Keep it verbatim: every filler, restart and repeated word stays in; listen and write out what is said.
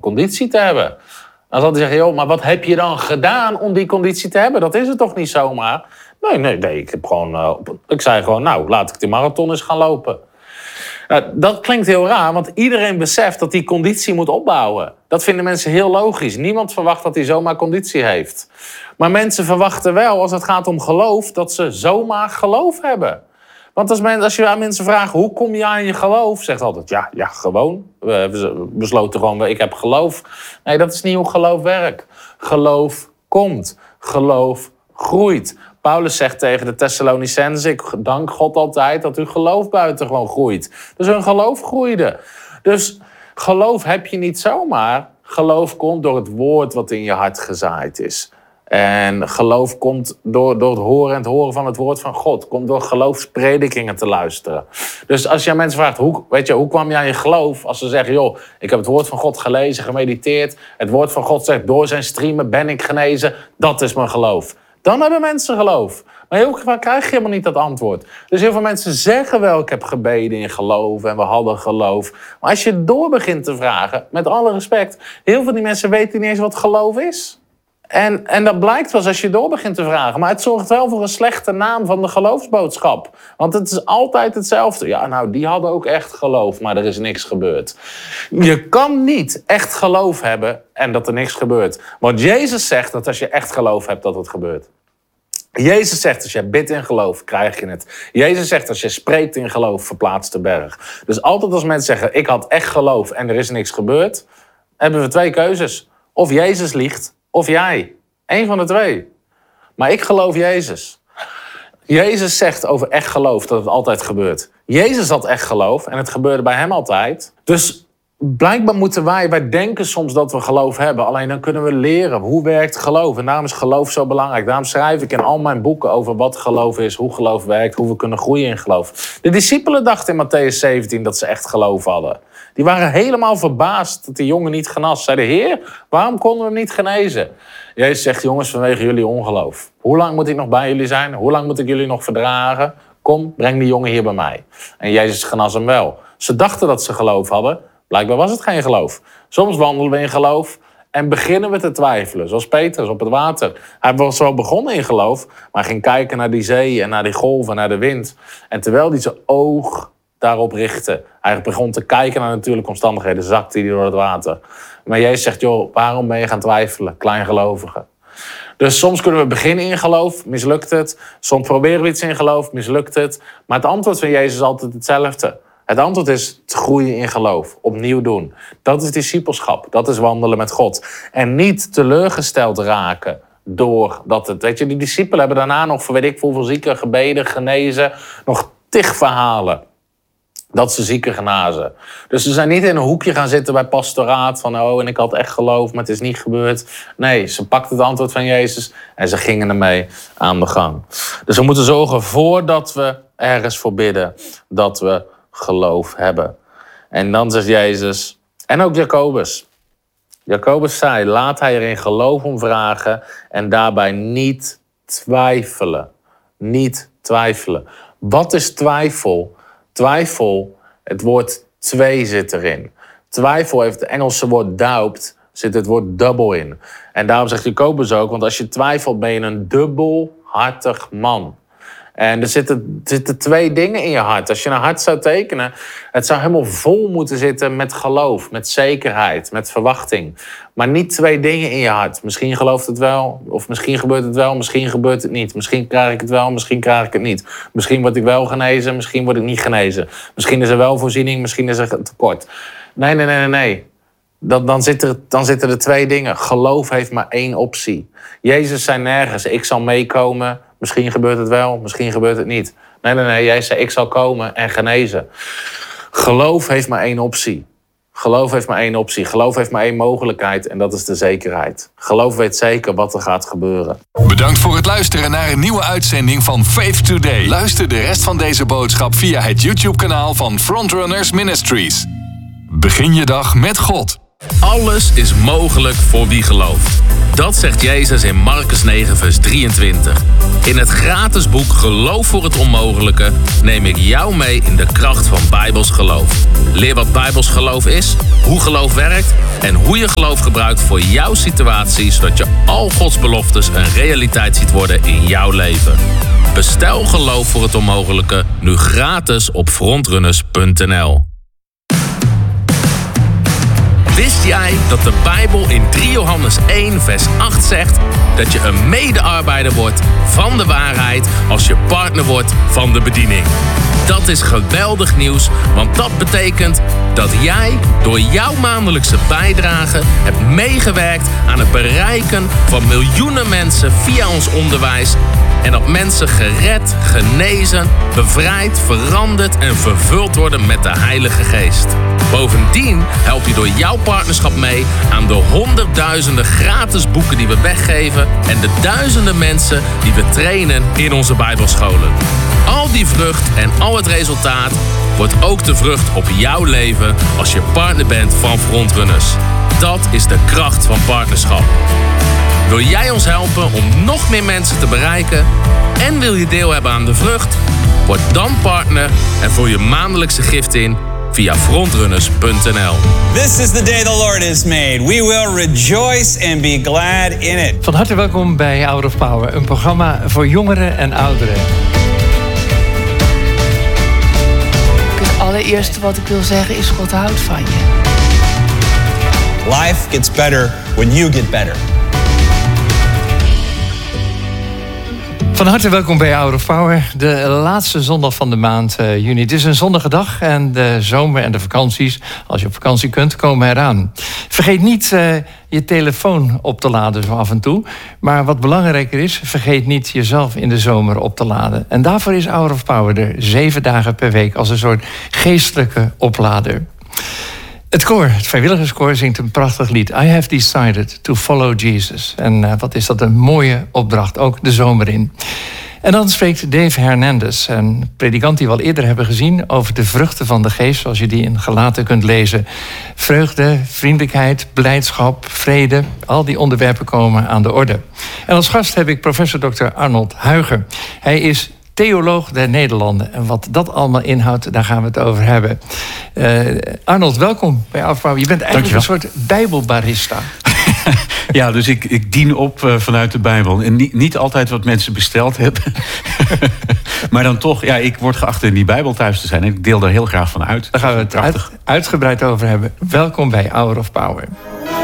conditie te hebben. Dan zal hij zeggen, joh, maar wat heb je dan gedaan om die conditie te hebben? Dat is het toch niet zomaar? Nee, nee, nee. Ik, heb gewoon, uh, ik zei gewoon, nou, laat ik die marathon eens gaan lopen. Uh, dat klinkt heel raar, want iedereen beseft dat die conditie moet opbouwen. Dat vinden mensen heel logisch. Niemand verwacht dat hij zomaar conditie heeft. Maar mensen verwachten wel, als het gaat om geloof, dat ze zomaar geloof hebben. Want als, men, als je aan mensen vraagt, hoe kom je aan je geloof? Zegt altijd, ja, ja, gewoon. We besloten gewoon, ik heb geloof. Nee, dat is niet hoe geloof werkt. Geloof komt. Geloof groeit. Paulus zegt tegen de Thessalonicenzen, ik dank God altijd dat uw geloof buitengewoon groeit. Dus hun geloof groeide. Dus geloof heb je niet zomaar. Geloof komt door het woord wat in je hart gezaaid is. En geloof komt door, door het horen en het horen van het woord van God. Komt door geloofspredikingen te luisteren. Dus als je aan mensen vraagt, hoe, weet je, hoe kwam je aan je geloof? Als ze zeggen, joh, ik heb het woord van God gelezen, gemediteerd. Het woord van God zegt, door zijn streamen ben ik genezen. Dat is mijn geloof. Dan hebben mensen geloof. Maar heel vaak krijg je helemaal niet dat antwoord. Dus heel veel mensen zeggen wel, ik heb gebeden in geloof en we hadden geloof. Maar als je door begint te vragen, met alle respect, heel veel van die mensen weten niet eens wat geloof is. En, en dat blijkt pas als je door begint te vragen. Maar het zorgt wel voor een slechte naam van de geloofsboodschap. Want het is altijd hetzelfde. Ja, nou, die hadden ook echt geloof, maar er is niks gebeurd. Je kan niet echt geloof hebben en dat er niks gebeurt. Want Jezus zegt dat als je echt geloof hebt, dat het gebeurt. Jezus zegt, als je bidt in geloof, krijg je het. Jezus zegt, als je spreekt in geloof, verplaatst de berg. Dus altijd als mensen zeggen, ik had echt geloof en er is niks gebeurd, hebben we twee keuzes. Of Jezus liegt, of jij. Eén van de twee. Maar ik geloof Jezus. Jezus zegt over echt geloof dat het altijd gebeurt. Jezus had echt geloof en het gebeurde bij hem altijd. Dus blijkbaar moeten wij, wij denken soms dat we geloof hebben. Alleen dan kunnen we leren hoe werkt geloof. En daarom is geloof zo belangrijk. Daarom schrijf ik in al mijn boeken over wat geloof is, hoe geloof werkt, hoe we kunnen groeien in geloof. De discipelen dachten in Mattheüs zeventien dat ze echt geloof hadden. Die waren helemaal verbaasd dat die jongen niet genas. Zeiden, Heer, waarom konden we hem niet genezen? Jezus zegt, jongens, vanwege jullie ongeloof. Hoe lang moet ik nog bij jullie zijn? Hoe lang moet ik jullie nog verdragen? Kom, breng die jongen hier bij mij. En Jezus genas hem wel. Ze dachten dat ze geloof hadden. Blijkbaar was het geen geloof. Soms wandelen we in geloof en beginnen we te twijfelen. Zoals Petrus op het water. Hij was wel begonnen in geloof, maar ging kijken naar die zee en naar die golven, naar de wind. En terwijl hij zijn oog daarop richtte, hij begon te kijken naar natuurlijke omstandigheden, zakte hij door het water. Maar Jezus zegt, joh, waarom ben je gaan twijfelen, kleingelovige? Dus soms kunnen we beginnen in geloof, mislukt het. Soms proberen we iets in geloof, mislukt het. Maar het antwoord van Jezus is altijd hetzelfde. Het antwoord is het groeien in geloof, opnieuw doen. Dat is discipelschap, dat is wandelen met God. En niet teleurgesteld raken doordat het... Weet je, die discipelen hebben daarna nog voor weet ik hoeveel zieken gebeden, genezen, nog tig verhalen dat ze zieken genazen. Dus ze zijn niet in een hoekje gaan zitten bij pastoraat van oh, en ik had echt geloof, maar het is niet gebeurd. Nee, ze pakten het antwoord van Jezus en ze gingen ermee aan de gang. Dus we moeten zorgen voordat we ergens voor bidden dat we geloof hebben. En dan zegt Jezus, en ook Jacobus. Jacobus zei, laat hij er in geloof om vragen en daarbij niet twijfelen. Niet twijfelen. Wat is twijfel? Twijfel, het woord twee zit erin. Twijfel heeft het Engelse woord doubt, zit het woord double in. En daarom zegt Jacobus ook, want als je twijfelt ben je een dubbelhartig man. En er zitten, er zitten twee dingen in je hart. Als je een hart zou tekenen, het zou helemaal vol moeten zitten met geloof, met zekerheid, met verwachting. Maar niet twee dingen in je hart. Misschien gelooft het wel, of misschien gebeurt het wel, misschien gebeurt het niet. Misschien krijg ik het wel, misschien krijg ik het niet. Misschien word ik wel genezen, misschien word ik niet genezen. Misschien is er wel voorziening, misschien is er tekort. Nee, nee, nee, nee, nee. Dan, dan, zit er, dan zitten er twee dingen. Geloof heeft maar één optie. Jezus zei nergens, ik zal meekomen. Misschien gebeurt het wel, misschien gebeurt het niet. Nee, nee, nee, jij zei ik zal komen en genezen. Geloof heeft maar één optie. Geloof heeft maar één optie. Geloof heeft maar één mogelijkheid en dat is de zekerheid. Geloof weet zeker wat er gaat gebeuren. Bedankt voor het luisteren naar een nieuwe uitzending van Faith Today. Luister de rest van deze boodschap via het YouTube-kanaal van Frontrunners Ministries. Begin je dag met God. Alles is mogelijk voor wie gelooft. Dat zegt Jezus in Marcus negen vers drieëntwintig. In het gratis boek Geloof voor het Onmogelijke neem ik jou mee in de kracht van Bijbels geloof. Leer wat Bijbels geloof is, hoe geloof werkt en hoe je geloof gebruikt voor jouw situatie, zodat je al Gods beloftes een realiteit ziet worden in jouw leven. Bestel Geloof voor het Onmogelijke nu gratis op frontrunners punt n l. Wist jij dat de Bijbel in drie Johannes één vers acht zegt dat je een medearbeider wordt van de waarheid als je partner wordt van de bediening? Dat is geweldig nieuws, want dat betekent dat jij door jouw maandelijkse bijdrage hebt meegewerkt aan het bereiken van miljoenen mensen via ons onderwijs. En dat mensen gered, genezen, bevrijd, veranderd en vervuld worden met de Heilige Geest. Bovendien help je door jouw partnerschap mee aan de honderdduizenden gratis boeken die we weggeven en de duizenden mensen die we trainen in onze Bijbelscholen. Al die vrucht en al het resultaat wordt ook de vrucht op jouw leven als je partner bent van Frontrunners. Dat is de kracht van partnerschap. Wil jij ons helpen om nog meer mensen te bereiken en wil je deel hebben aan de vrucht? Word dan partner en vul je maandelijkse gift in via frontrunners punt n l. This is the day the Lord has made. We will rejoice and be glad in it. Van harte welkom bij Hour of Power, een programma voor jongeren en ouderen. Het allereerste wat ik wil zeggen is: God houdt van je. Life gets better when you get better. Van harte welkom bij Hour of Power, de laatste zondag van de maand uh, juni. Het is een zonnige dag en de zomer en de vakanties, als je op vakantie kunt, komen eraan. Vergeet niet uh, je telefoon op te laden zo af en toe. Maar wat belangrijker is, vergeet niet jezelf in de zomer op te laden. En daarvoor is Hour of Power er zeven dagen per week als een soort geestelijke oplader. Het koor, het vrijwilligerskoor, zingt een prachtig lied. I have decided to follow Jesus. En uh, wat is dat een mooie opdracht, ook de zomer in. En dan spreekt Dave Hernandez, een predikant die we al eerder hebben gezien, over de vruchten van de geest, zoals je die in Galaten kunt lezen. Vreugde, vriendelijkheid, blijdschap, vrede, al die onderwerpen komen aan de orde. En als gast heb ik professor dokter Arnold Huiger. Hij is theoloog der Nederlanden. En wat dat allemaal inhoudt, daar gaan we het over hebben. Uh, Arnold, welkom bij Afbouw. Je bent eigenlijk Dankjewel. Een soort bijbelbarista. Ja, dus ik, ik dien op uh, vanuit de Bijbel. En niet, niet altijd wat mensen besteld hebben. Maar dan toch, ja, ik word geacht in die Bijbel thuis te zijn. En ik deel daar heel graag van uit. Daar gaan we het uit, uitgebreid over hebben. Welkom bij Hour of Power.